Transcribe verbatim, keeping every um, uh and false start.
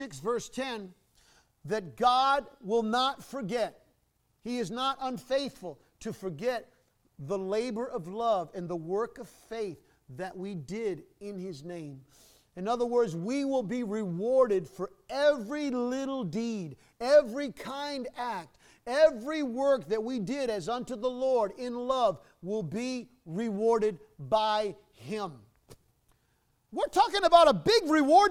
six, verse ten, that God will not forget. He is not unfaithful to forget the labor of love and the work of faith that we did in His name. In other words, we will be rewarded for every little deed, every kind act, every work that we did as unto the Lord in love will be rewarded by Him. We're talking about a big reward